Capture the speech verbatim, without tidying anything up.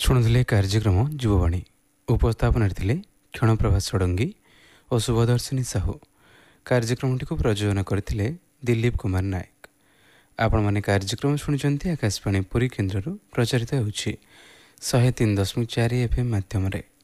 ଶୁଣୁଥିଲେ କାର୍ଯ୍ୟକ୍ରମ ଯୁବବାଣୀ। ଉପସ୍ଥାପନାରେ ଥିଲେ କ୍ଷଣପ୍ରଭା ଷଡ଼ଙ୍ଗୀ ଓ ଶୁଭଦର୍ଶିନୀ ସାହୁ। କାର୍ଯ୍ୟକ୍ରମଟିକୁ ପ୍ରଯୋଜନା କରିଥିଲେ ଦିଲ୍ଲୀପ କୁମାର ନାୟକ। ଆପଣମାନେ କାର୍ଯ୍ୟକ୍ରମ ଶୁଣିଛନ୍ତି ଆକାଶବାଣୀ ପୁରୀ କେନ୍ଦ୍ରରୁ ପ୍ରଚାରିତ ହେଉଛି ଶହେ ତିନି ଦଶମିକ ଚାରି ଏଫ୍ ଏମ୍ ମାଧ୍ୟମରେ।